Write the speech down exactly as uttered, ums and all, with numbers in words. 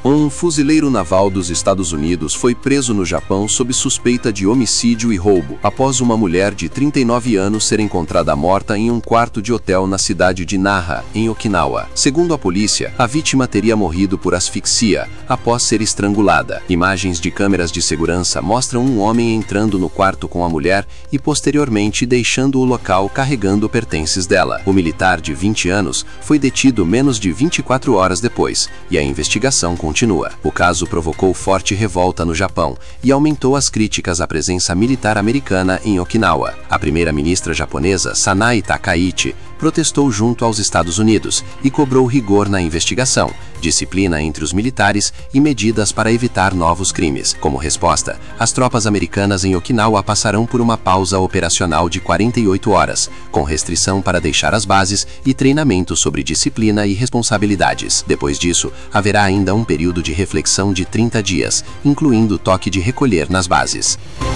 Um fuzileiro naval dos Estados Unidos foi preso no Japão sob suspeita de homicídio e roubo, após uma mulher de trinta e nove anos ser encontrada morta em um quarto de hotel na cidade de Naha, em Okinawa. Segundo a polícia, a vítima teria morrido por asfixia, após ser estrangulada. Imagens de câmeras de segurança mostram um homem entrando no quarto com a mulher e posteriormente deixando o local carregando pertences dela. O militar de vinte anos foi detido menos de vinte e quatro horas depois, e a investigação continua. Continua. O caso provocou forte revolta no Japão e aumentou as críticas à presença militar americana em Okinawa. A primeira-ministra japonesa, Sanae Takaichi, protestou junto aos Estados Unidos e cobrou rigor na investigação, disciplina entre os militares e medidas para evitar novos crimes. Como resposta, as tropas americanas em Okinawa passarão por uma pausa operacional de quarenta e oito horas, com restrição para deixar as bases e treinamento sobre disciplina e responsabilidades. Depois disso, haverá ainda um período de reflexão de trinta dias, incluindo o toque de recolher nas bases.